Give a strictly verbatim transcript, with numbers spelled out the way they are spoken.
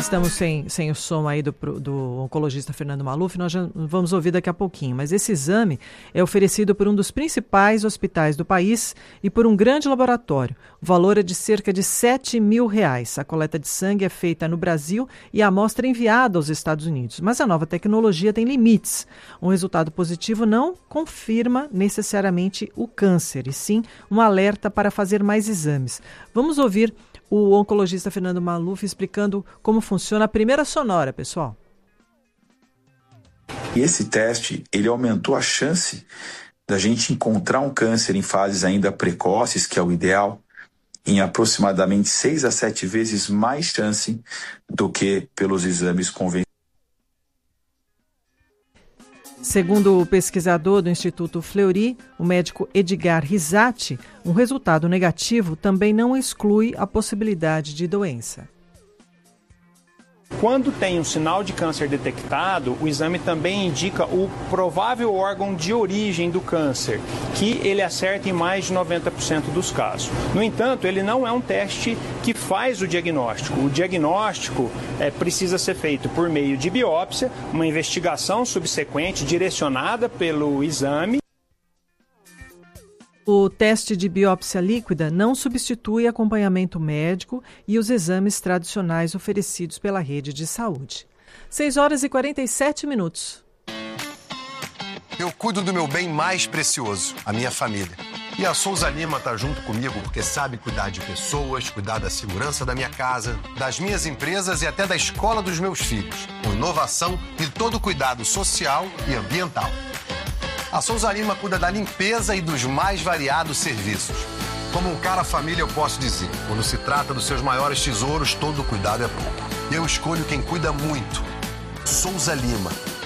estamos sem, sem o som aí do, do oncologista Fernando Maluf, nós já vamos ouvir daqui a pouquinho. Mas esse exame é oferecido por um dos principais hospitais do país e por um grande laboratório. O valor é de cerca de sete mil reais. A coleta de sangue é feita no Brasil e a amostra é enviada aos Estados Unidos. Mas a nova tecnologia tem limites. Um resultado positivo não confirma necessariamente o câncer, e sim um alerta para fazer mais exames. Vamos ouvir o oncologista Fernando Maluf explicando como funciona a primeira sonora, pessoal. E esse teste, ele aumentou a chance da gente encontrar um câncer em fases ainda precoces, que é o ideal, em aproximadamente seis a sete vezes mais chance do que pelos exames convencionais. Segundo o pesquisador do Instituto Fleury, o médico Edgar Risati, um resultado negativo também não exclui a possibilidade de doença. Quando tem um sinal de câncer detectado, o exame também indica o provável órgão de origem do câncer, que ele acerta em mais de noventa por cento dos casos. No entanto, ele não é um teste que faz o diagnóstico. O diagnóstico é, precisa ser feito por meio de biópsia, uma investigação subsequente direcionada pelo exame. O teste de biópsia líquida não substitui acompanhamento médico e os exames tradicionais oferecidos pela rede de saúde. seis horas e quarenta e sete minutos. Eu cuido do meu bem mais precioso, a minha família. E a Souza Lima está junto comigo porque sabe cuidar de pessoas, cuidar da segurança da minha casa, das minhas empresas e até da escola dos meus filhos, com inovação e todo o cuidado social e ambiental. A Souza Lima cuida da limpeza e dos mais variados serviços. Como um cara família, eu posso dizer, quando se trata dos seus maiores tesouros, todo cuidado é pouco. Eu escolho quem cuida muito. Souza Lima.